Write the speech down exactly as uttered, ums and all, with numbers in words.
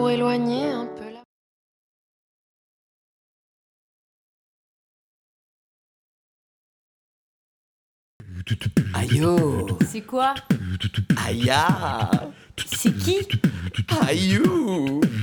pour éloigner un peu la... Aïe oh. C'est quoi? Aïe ah. C'est qui? Aïe ouh.